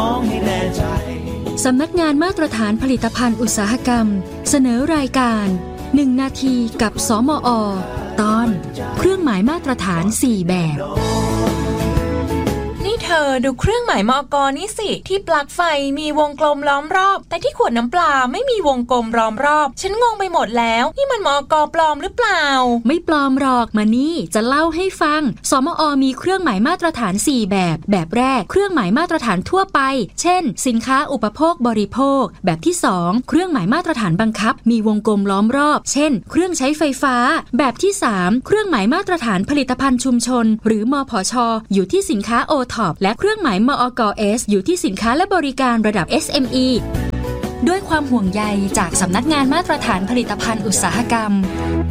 องให้แน่ใจสำนักงานมาตรฐานผลิตภัณฑ์อุตสาหกรรมเสนอรายการ1 นาทีกับสมอ.ตอนเครื่องหมายมาตรฐาน4แบบนี่เธอดูเครื่องหมายมก.นี่สิที่ปลั๊กไฟมีวงกลมล้อมรอบแต่ที่ขวดน้ำปลาไม่มีวงกลมล้อมรอบฉันงงไปหมดแล้วนี่มันมก.ปลอมหรือเปล่าไม่ปลอมหรอกมานี่จะเล่าให้ฟังสมอ.มีเครื่องหมายมาตรฐาน4แบบแรกเครื่องหมายมาตรฐานทั่วไปเช่นสินค้าอุปโภคบริโภคแบบที่2เครื่องหมายมาตรฐานบังคับมีวงกลมล้อมรอบเช่นเครื่องใช้ไฟฟ้าแบบที่3เครื่องหมายมาตรฐานผลิตภัณฑ์ชุมชนหรือมผช.อยู่ที่สินค้า OTOP และเครื่องหมายมอก.S อยู่ที่สินค้าและบริการระดับ SME ด้วยความห่วงใยจากสำนักงานมาตรฐานผลิตภัณฑ์อุตสาหกรรม